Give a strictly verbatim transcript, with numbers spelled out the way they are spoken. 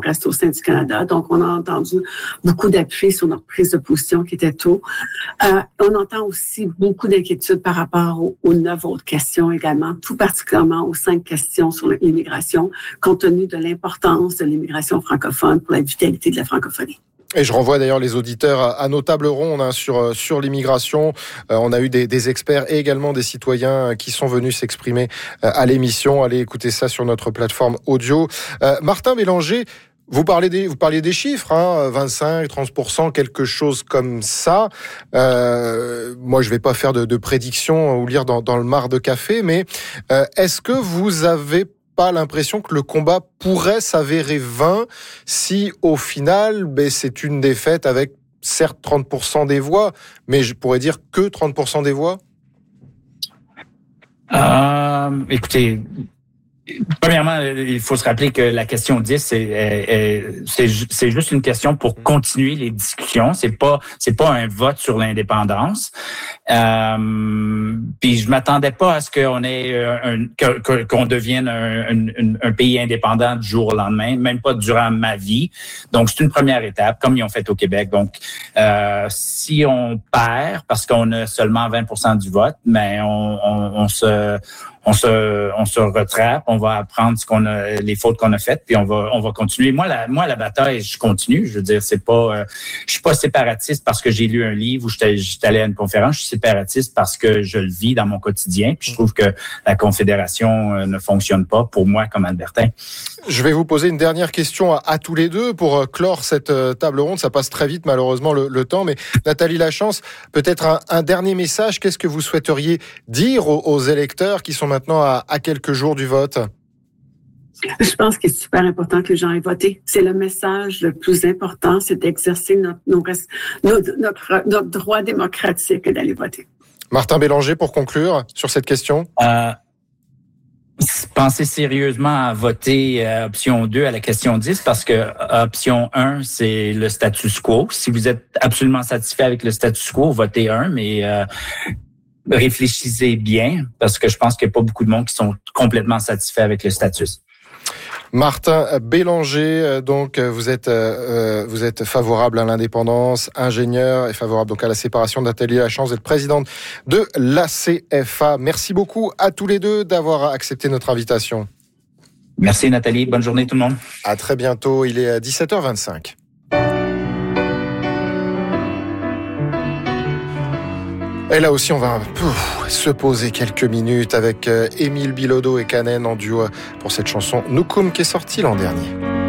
reste au sein du Canada. Donc, on a entendu beaucoup d'appui sur notre prise de position qui était tôt. Euh, on entend aussi beaucoup d'inquiétudes par rapport aux, aux neuf autres questions également, tout particulièrement aux cinq questions sur l'immigration, compte tenu de l'importance de l'immigration francophone pour la vitalité de la francophonie. Et je renvoie d'ailleurs les auditeurs à, à nos tables rondes hein, sur sur l'immigration. Euh, on a eu des, des experts et également des citoyens qui sont venus s'exprimer euh, à l'émission. Allez écouter ça sur notre plateforme audio. Euh, Martin Bélanger, vous parlez des vous parliez des chiffres, hein, vingt-cinq, trente pour cent, quelque chose comme ça. Euh, moi, je vais pas faire de, de prédictions ou lire dans, dans le mar de café, mais euh, est-ce que vous avez pas l'impression que le combat pourrait s'avérer vain si au final ben, c'est une défaite avec certes trente pour cent des voix, mais je pourrais dire que trente pour cent des voix? Euh, écoutez, premièrement, il faut se rappeler que la question dix, c'est, c'est, c'est juste une question pour continuer les discussions. C'est pas, c'est pas un vote sur l'indépendance. Euh, puis je m'attendais pas à ce qu'on ait un, que, qu'on devienne un, un, un pays indépendant du jour au lendemain, même pas durant ma vie. Donc c'est une première étape, comme ils ont fait au Québec. Donc euh, si on perd parce qu'on a seulement vingt pour cent du vote, mais on, on, on se On se, on se rattrape, on va apprendre ce qu'on a, les fautes qu'on a faites, puis on va, on va continuer. Moi, la, moi, la bataille, je continue. Je veux dire, c'est pas, euh, je suis pas séparatiste parce que j'ai lu un livre ou j'étais, j'étais allé à une conférence. Je suis séparatiste parce que je le vis dans mon quotidien. Puis je trouve que la Confédération euh, ne fonctionne pas pour moi comme Albertain. Je vais vous poser une dernière question à, à tous les deux pour clore cette euh, table ronde. Ça passe très vite, malheureusement, le, le temps. Mais Nathalie Lachance, peut-être un, un dernier message. Qu'est-ce que vous souhaiteriez dire aux, aux électeurs qui sont maintenant à, à quelques jours du vote? Je pense qu'il est super important que les gens aient voté. C'est le message le plus important, c'est d'exercer notre, notre, notre, notre droit démocratique et d'aller voter. Martin Bélanger, pour conclure sur cette question. Euh, pensez sérieusement à voter euh, option deux à la question dix parce que option un, c'est le status quo. Si vous êtes absolument satisfait avec le status quo, votez un, mais euh, réfléchissez bien parce que je pense qu'il n'y a pas beaucoup de monde qui sont complètement satisfaits avec le status. Martin Bélanger, donc vous êtes euh, vous êtes favorable à l'indépendance, ingénieur et favorable donc à la séparation. Nathalie Lachance, vous êtes présidente de l'A C F A. Merci beaucoup à tous les deux d'avoir accepté notre invitation. Merci Nathalie, bonne journée tout le monde. À très bientôt, il est à dix-sept heures vingt-cinq. Et là aussi, on va pouf, se poser quelques minutes avec Émile Bilodeau et Kanen en duo pour cette chanson Nukum qui est sortie l'an dernier.